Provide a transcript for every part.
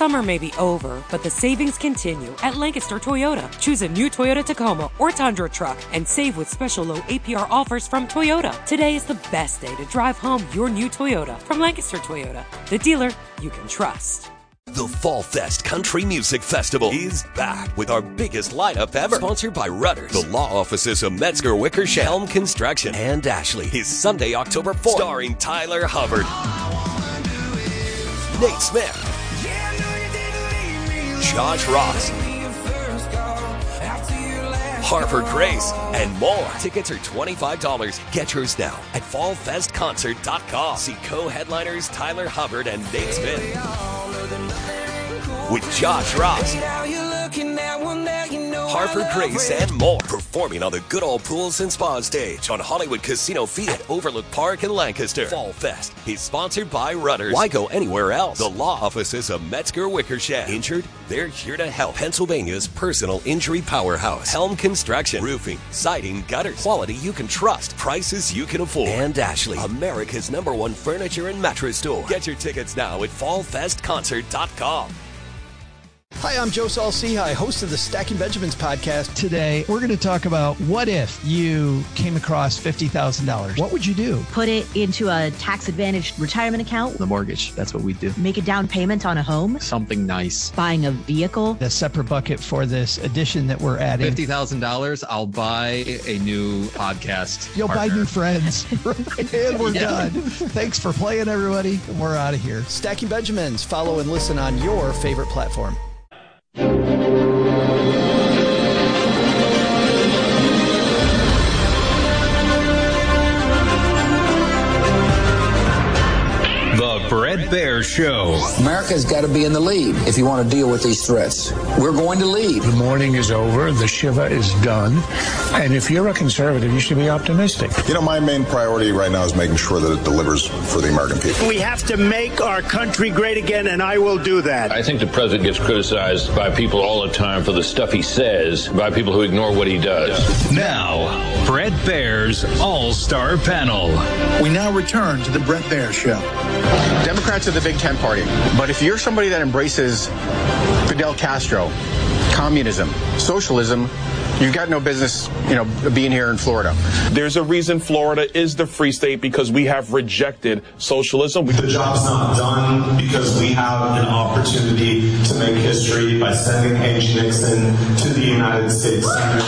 Summer may be over, but the savings continue at Lancaster Toyota. Choose a new Toyota Tacoma or Tundra truck and save with special low APR offers from Toyota. Today is the best day to drive home your new Toyota from Lancaster Toyota, the dealer you can trust. The Fall Fest Country Music Festival is back with our biggest lineup ever. Sponsored by Rudders, the law offices of Metzger Wickersham, Helm Construction, and Ashley. Is Sunday, October 4th. Starring Tyler Hubbard, Nate Smith, Josh Ross, Harper Grace, and more. Tickets are $25. Get yours now at fallfestconcert.com. See co-headliners Tyler Hubbard and Nate Smith with Josh Ross, Harper Grace, and more. Performing on the Good Old Pools and Spa stage on Hollywood Casino Feet at Overlook Park in Lancaster. Fall Fest is sponsored by Rudders. Why go anywhere else? The law offices of Metzger Wickersham. Injured? They're here to help. Pennsylvania's personal injury powerhouse. Helm Construction. Roofing, siding, gutters. Quality you can trust. Prices you can afford. And Ashley, America's #1 furniture and mattress store. Get your tickets now at fallfestconcert.com. Hi, I'm Joe Saul-Sehy, host of the Stacking Benjamins podcast. Today, we're going to talk about what if you came across $50,000? What would you do? Put it into a tax-advantaged retirement account. The mortgage, that's what we do. Make a down payment on a home. Something nice. Buying a vehicle. A separate bucket for this edition that we're adding. $50,000, I'll buy a new podcast You'll partner. buy new friends. And we're done. Thanks for playing, everybody. We're out of here. Stacking Benjamins. Follow and listen on your favorite platform. The Bret Baier Show. America's got to be in the lead if you want to deal with these threats. We're going to lead. The mourning is over. The Shiva is done. And if you're a conservative, you should be optimistic. You know, my main priority right now is making sure that it delivers for the American people. We have to make our country great again, and I will do that. I think the president gets criticized by people all the time for the stuff he says, by people who ignore what he does. Now, Bret Baier's All-Star Panel. We now return to the Bret Baier Show. Democrats are the Big Tent party. But if you're somebody that embraces Fidel Castro, communism, socialism, you've got no business, being here in Florida. There's a reason Florida is the free state, because we have rejected socialism. The job's not done because we have an opportunity to make history by sending Angie Nixon to the United States Senate.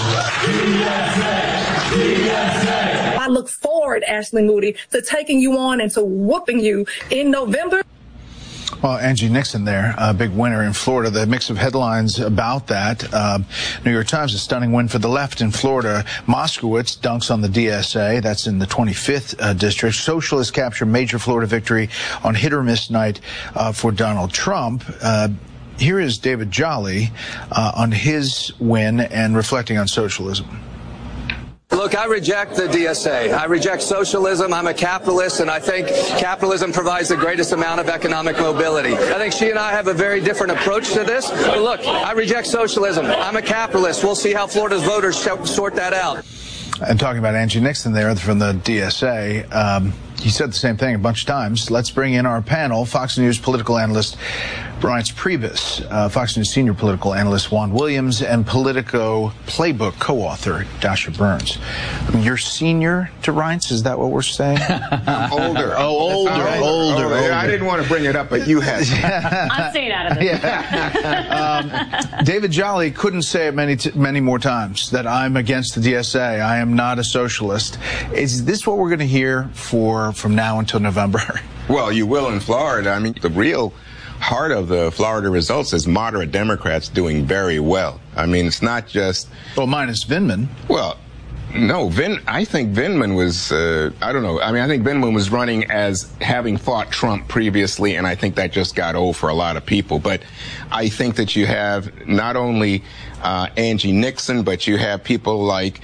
I look forward, Ashley Moody, to taking you on and to whooping you in November. Well, Angie Nixon there, a big winner in Florida. The mix of headlines about that. New York Times, a stunning win for the left in Florida. Moskowitz dunks on the DSA. That's in the 25th district. Socialists capture major Florida victory on hit-or-miss night for Donald Trump. Here is David Jolly on his win and reflecting on socialism. Look, I reject the DSA. I reject socialism. I'm a capitalist, and I think capitalism provides the greatest amount of economic mobility. I think she and I have a very different approach to this. But look, I reject socialism. I'm a capitalist. We'll see how Florida's voters sort that out. And talking about Angie Nixon there from the DSA, he said the same thing a bunch of times. Let's bring in our panel, Fox News political analyst Reince Priebus, Fox News senior political analyst Juan Williams, and Politico Playbook co-author Dasha Burns. You're senior to Reince? Is that what we're saying? I'm older. Oh, older. I didn't want to bring it up, but you had. I'm staying out of this. Yeah. David Jolly couldn't say it many more times that I'm against the DSA. I am not a socialist. Is this what we're going to hear from now until November? Well, you will in Florida. I mean, the real heart of the Florida results is moderate Democrats doing very well. I mean, it's not just... Well, minus Vindman. Well, no, I think Vindman was, I don't know. I mean, I think Vindman was running as having fought Trump previously, and I think that just got old for a lot of people. But I think that you have not only Angie Nixon, but you have people like...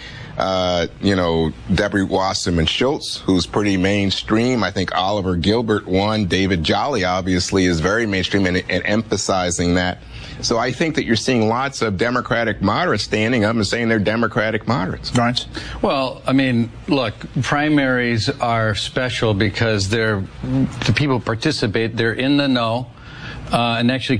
Debbie Wasserman Schultz, who's pretty mainstream. I think Oliver Gilbert won. David Jolly obviously is very mainstream and emphasizing that. So I think that you're seeing lots of Democratic moderates standing up and saying they're Democratic moderates. Right. Well, I mean, look, primaries are special because the people participate, they're in the know, and actually